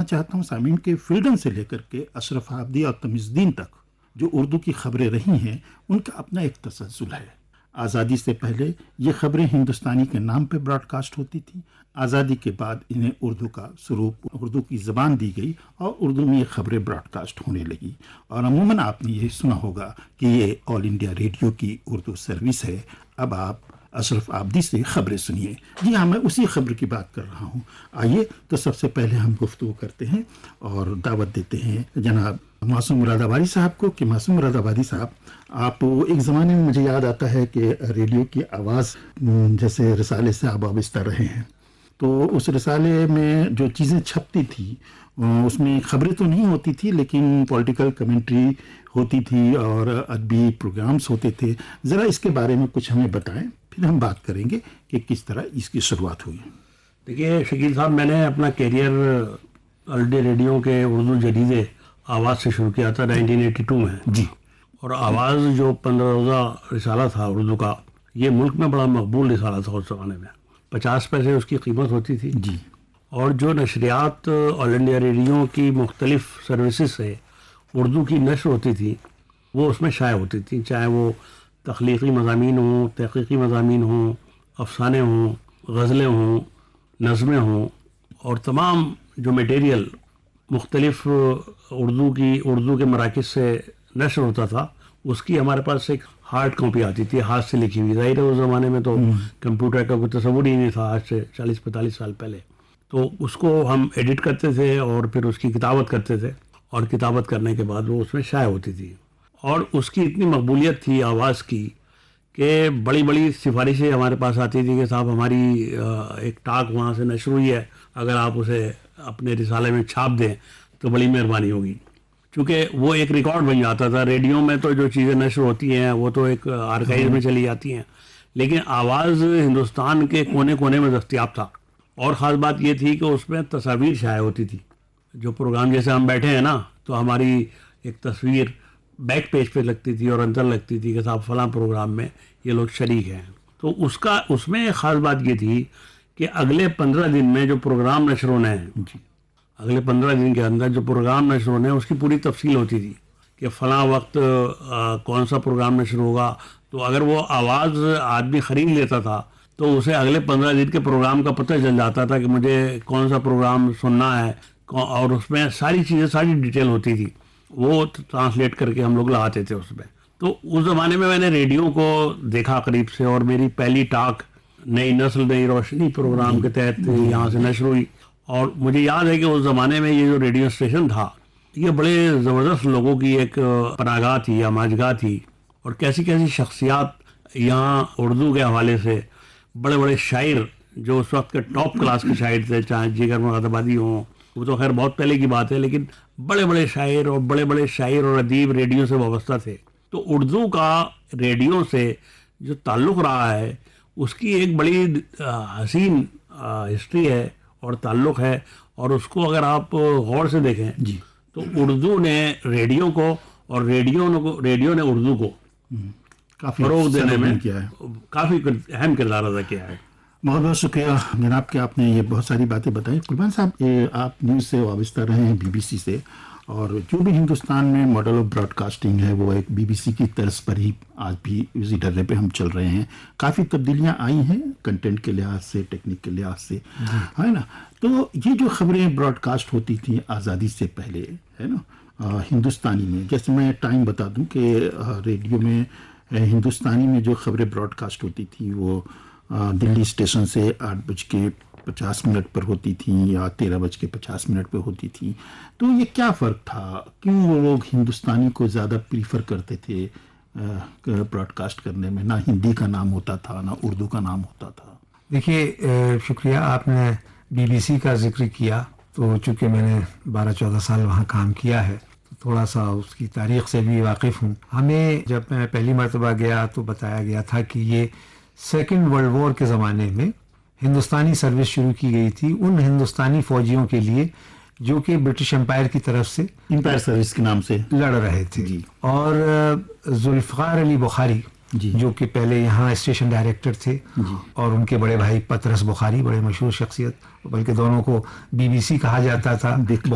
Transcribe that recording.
چاہتا ہوں سامعین کے فریڈم سے لے کر کے اشرف عابدی اور تمیز الدین تک جو اردو کی خبریں رہی ہیں ان کا اپنا ایک تسلسل ہے. آزادی سے پہلے یہ خبریں ہندوستانی کے نام پہ براڈ کاسٹ ہوتی تھیں. آزادی کے بعد انہیں اردو کا سروپ، اردو کی زبان دی گئی اور اردو میں یہ خبریں براڈ کاسٹ ہونے لگی. اور عموماً آپ نے یہ سنا ہوگا کہ یہ آل انڈیا ریڈیو کی اردو سروس ہے. اب آپ اشرف عابدی سے خبریں سنیے. جی ہاں، میں اسی خبر کی بات کر رہا ہوں. آئیے تو سب سے پہلے ہم گفتگو کرتے ہیں اور دعوت دیتے ہیں جناب معصوم مراد آبادی صاحب کو کہ معصوم مراد آبادی صاحب، آپ ایک زمانے میں مجھے یاد آتا ہے کہ ریڈیو کی آواز جیسے رسالے سے آپ وابستہ رہے ہیں، تو اس رسالے میں جو چیزیں چھپتی تھی اس میں خبریں تو نہیں ہوتی تھی لیکن پولیٹیکل کمنٹری ہوتی تھی اور ادبی پروگرامز ہوتے تھے. ذرا اس کے بارے میں کچھ ہمیں بتائیں، پھر ہم بات کریں گے کہ کس طرح اس کی شروعات ہوئی. دیکھیے شکیل صاحب، میں نے اپنا کیریئر آل انڈیا ریڈیو کے اردو جدید آواز سے شروع کیا تھا 1982 میں. جی. اور آواز جو 15 روزہ رسالہ تھا اردو کا، یہ ملک میں بڑا مقبول رسالہ تھا اس زمانے میں. 50 پیسے اس کی قیمت ہوتی تھی. جی. اور جو نشریات آل انڈیا ریڈیو کی مختلف سروسز سے اردو کی نشر ہوتی تھی وہ اس میں شائع ہوتی تھی، چاہے وہ تخلیقی مضامین ہوں، تحقیقی مضامین ہوں، افسانے ہوں، غزلیں ہوں، نظمیں ہوں، اور تمام جو میٹیریل مختلف اردو کے مراکز سے نشر ہوتا تھا اس کی ہمارے پاس ایک ہارڈ کاپی آتی تھی، ہاتھ سے لکھی ہوئی. ظاہر ہے اس زمانے میں تو کمپیوٹر کا کوئی تصور ہی نہیں تھا، آج سے 40-45 سال پہلے. تو اس کو ہم ایڈٹ کرتے تھے اور پھر اس کی کتابت کرتے تھے، اور کتابت کرنے کے بعد وہ اس میں شائع ہوتی تھی. اور اس کی اتنی مقبولیت تھی آواز کی کہ بڑی بڑی سفارشیں ہمارے پاس آتی تھی کہ صاحب ہماری ایک ٹاک وہاں سے نشر ہوئی ہے، اگر آپ اسے اپنے رسالے میں چھاپ دیں تو بڑی مہربانی ہوگی. چونکہ وہ ایک ریکارڈ بن جاتا تھا. ریڈیو میں تو جو چیزیں نشر ہوتی ہیں وہ تو ایک آرکائیو میں چلی جاتی ہیں، لیکن آواز ہندوستان کے کونے کونے میں دستیاب تھا. اور خاص بات یہ تھی کہ اس میں تصاویر شائع ہوتی تھی. جو پروگرام جیسے ہم بیٹھے ہیں نا، تو ہماری ایک تصویر بیک پیج پہ لگتی تھی اور اندر لگتی تھی کہ صاحب فلاں پروگرام میں یہ لوگ شریک ہیں. تو اس میں ایک خاص بات یہ تھی کہ اگلے 15 دن میں جو پروگرام نشر ہونے ہیں، اگلے 15 دن کے اندر جو پروگرام نشر ہونے ہیں اس کی پوری تفصیل ہوتی تھی کہ فلاں وقت کون سا پروگرام نشر ہوگا. تو اگر وہ آواز آدمی خرید لیتا تھا تو اسے اگلے 15 دن کے پروگرام کا پتہ چل جاتا تھا کہ مجھے کون سا پروگرام سننا ہے، اور اس میں ساری چیزیں، ساری ڈیٹیل ہوتی تھی. وہ ٹرانسلیٹ کر کے ہم لوگ لگاتے تھے اس میں. تو اس زمانے میں نے ریڈیو کو دیکھا قریب سے، اور میری پہلی ٹاک نئی نسل نئی روشنی پروگرام کے تحت یہاں سے نشر ہوئی. اور مجھے یاد ہے کہ اس زمانے میں یہ جو ریڈیو اسٹیشن تھا یہ بڑے زبردست لوگوں کی ایک پناہگاہ تھی یا ماجگاہ تھی. اور کیسی کیسی شخصیات یہاں اردو کے حوالے سے، بڑے بڑے شاعر جو اس وقت کے ٹاپ کلاس کے شاعر تھے، چاہے جگر مراد آبادی ہوں، وہ تو خیر بہت پہلے کی بات ہے، لیکن بڑے بڑے شاعر اور بڑے بڑے شاعر اور ادیب ریڈیو سے وابستہ تھے. تو اردو کا ریڈیو سے جو تعلق رہا ہے اس کی ایک بڑی حسین ہسٹری ہے اور تعلق ہے. اور اس کو اگر آپ غور سے دیکھیں تو اردو نے ریڈیو کو اور ریڈیو نے اردو کو فروغ دینے میں کافی اہم کردار ادا کیا ہے. بہت بہت شکریہ جناب کہ آپ نے یہ بہت ساری باتیں بتائیں. قربان صاحب، آپ نیوز سے وابستہ رہے ہیں، بی بی سی سے، اور جو بھی ہندوستان میں ماڈل آف براڈ کاسٹنگ ہے وہ ایک بی بی سی کی طرز پر ہی آج بھی اسی ڈرے پہ ہم چل رہے ہیں. کافی تبدیلیاں آئی ہیں کنٹینٹ کے لحاظ سے، ٹیکنیک کے لحاظ سے، ہے نا. تو یہ جو خبریں براڈ کاسٹ ہوتی تھیں آزادی سے پہلے، ہے نا، ہندوستانی میں، جیسے میں ٹائم بتا دوں کہ ریڈیو میں ہندوستانی میں جو خبریں براڈ کاسٹ ہوتی تھیں وہ دلی اسٹیشن سے 8:50 پر ہوتی تھیں یا 13:50 پہ ہوتی تھیں. تو یہ کیا فرق تھا؟ کیوں وہ لوگ ہندوستانی کو زیادہ پریفر کرتے تھے براڈ کاسٹ کرنے میں؟ نہ ہندی کا نام ہوتا تھا نہ اردو کا نام ہوتا تھا. دیکھیے، شکریہ، آپ نے بی بی سی کا ذکر کیا. تو چونکہ میں نے 12-14 سال وہاں کام کیا ہے تو تھوڑا سا اس کی تاریخ سے بھی واقف ہوں. ہمیں جب میں پہلی مرتبہ گیا تو بتایا گیا تھا کہ یہ سیکنڈ ورلڈ وار کے زمانے میں ہندوستانی سروس شروع کی گئی تھی ان ہندوستانی فوجیوں کے لیے جو کہ برٹش امپائر کی طرف سے امپائر سروس کے نام سے لڑ رہے تھے. اور ذوالفقار علی بخاری جو کہ پہلے یہاں اسٹیشن ڈائریکٹر تھے، اور ان کے بڑے بھائی پطرس بخاری، بڑے مشہور شخصیت، بلکہ دونوں کو بی بی سی کہا جاتا تھا.